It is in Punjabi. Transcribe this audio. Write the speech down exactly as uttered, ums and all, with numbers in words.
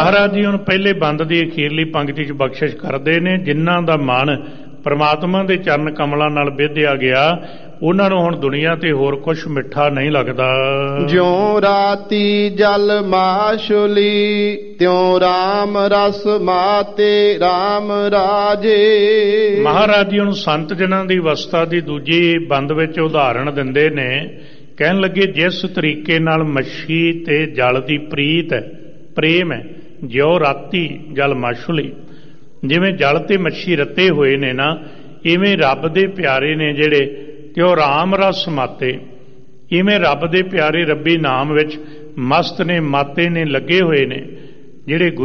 ਮਹਾਰਾਜ ਜੀ ਹੁਣ ਪਹਿਲੇ ਬੰਦ ਦੀ ਅਖੀਰਲੀ ਪੰਕਤੀ 'ਚ ਬਖਸ਼ਿਸ਼ ਕਰਦੇ ਨੇ, ਜਿਨ੍ਹਾਂ ਦਾ ਮਨ ਪਰਮਾਤਮਾ ਦੇ ਚਰਨ ਕਮਲਾਂ ਨਾਲ ਵਿਧਿਆ ਗਿਆ, ਉਹਨਾਂ ਨੂੰ ਹੁਣ ਦੁਨੀਆ ਤੇ ਹੋਰ ਕੁਝ ਮਿੱਠਾ ਨਹੀਂ ਲੱਗਦਾ। ਜਿਉਂ ਰਾਤੀ ਜਲ ਮਾਸ਼ੁਲੀ ਤਿਉਂ ਰਾਮ ਰਸ ਮਾਤੇ ਰਾਮ ਰਾਜੇ। ਮਹਾਰਾਜ ਜੀ ਹੁਣ ਸੰਤ ਜਨਾਂ ਦੀ ਅਵਸਥਾ ਦੀ ਦੂਜੀ ਬੰਦ ਵਿੱਚ ਉਦਾਹਰਣ ਦਿੰਦੇ ਨੇ, ਕਹਿਣ ਲੱਗੇ ਜਿਸ ਤਰੀਕੇ ਨਾਲ ਮੱਛੀ ਤੇ ਜਲ ਦੀ ਪ੍ਰੀਤ ਹੈ, ਪ੍ਰੇਮ ਹੈ, ਜਿਉਂ ਰਾਤੀ ਜਲ ਮਾਸ਼ੁਲੀ, ਜਿਵੇਂ ਜਲ ਤੇ ਮੱਛੀ ਰੱਤੇ ਹੋਏ ਨੇ ਨਾ, ਇਵੇਂ ਰੱਬ ਦੇ ਪਿਆਰੇ ਨੇ ਜਿਹੜੇ ਤੇ ਉਹ ਰਾਮ ਰਸ ਮਾਤੇ, ਇਵੇਂ ਰੱਬ ਦੇ ਪਿਆਰੇ ਰੱਬੀ ਨਾਮ ਵਿੱਚ ਮਸਤ ਨੇ, ਮਾਤੇ ਨੇ, ਲੱਗੇ ਹੋਏ ਨੇ ਜਿਹੜੇ